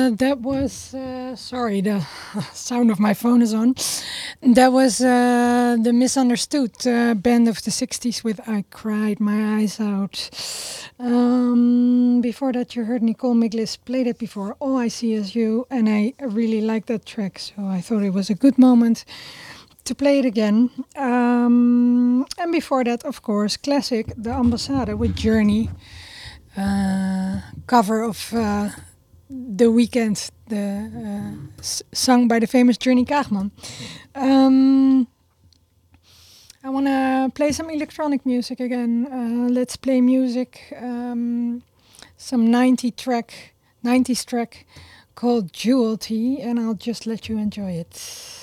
That was, sorry, the sound of my phone is on. That was the Misunderstood band of the 60s with I Cried My Eyes Out. Before that, you heard Nicole Miglis play that before, All I See Is You, and I really like that track, so I thought it was a good moment to play it again. And before that, of course, classic, The Ambassade with Journey, cover of The Weekend, sung by the famous Journey Kaagman. I want to play some electronic music again. Let's play music, some 90s track called Jewel Tea, and I'll just let you enjoy it.